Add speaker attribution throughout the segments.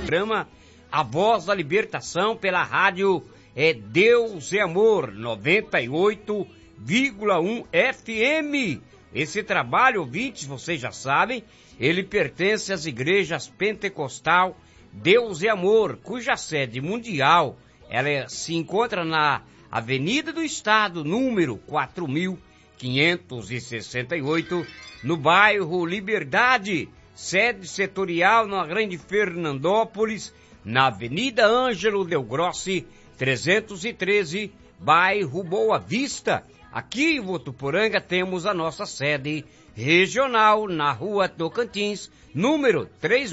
Speaker 1: Programa A Voz da Libertação pela rádio Deus é Amor, 98,1 FM. Esse trabalho, ouvintes, vocês já sabem, ele pertence às igrejas Pentecostal Deus é Amor, cuja sede mundial ela se encontra na Avenida do Estado, número 4.568, no bairro Liberdade, sede setorial na Grande Fernandópolis, na Avenida Ângelo Del Grossi, 313, bairro Boa Vista. Aqui em Votuporanga temos a nossa sede regional na Rua Tocantins, número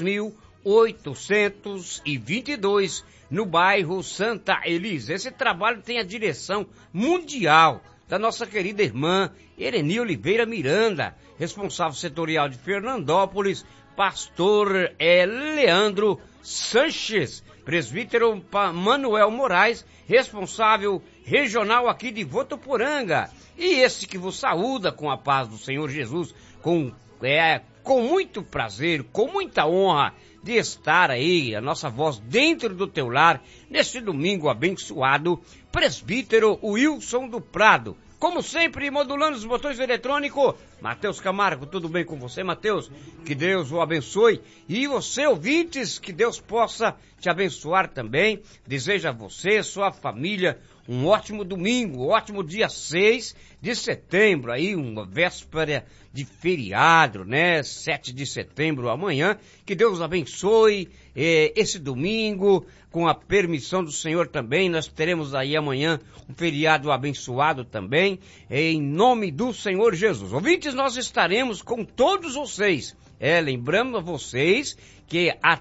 Speaker 1: 3.822, no bairro Santa Elisa. Esse trabalho tem a direção mundial da nossa querida irmã Ereni Oliveira Miranda, responsável setorial de Fernandópolis, pastor Leandro Sanches, presbítero Manuel Moraes, responsável regional aqui de Votuporanga. E esse que vos saúda com a paz do Senhor Jesus, com muito prazer, com muita honra de estar aí, a nossa voz dentro do teu lar, neste domingo abençoado, presbítero Wilson do Prado. Como sempre, modulando os botões eletrônicos, Matheus Camargo, tudo bem com você, Matheus? Que Deus o abençoe. E você, ouvintes, que Deus possa te abençoar também. Desejo a você, sua família, um ótimo domingo, ótimo dia 6 de setembro, aí uma véspera de feriado, né? 7 de setembro amanhã. Que Deus abençoe esse domingo, com a permissão do Senhor também. Nós teremos aí amanhã um feriado abençoado também, em nome do Senhor Jesus. Ouvintes, nós estaremos com todos vocês. Lembrando a vocês que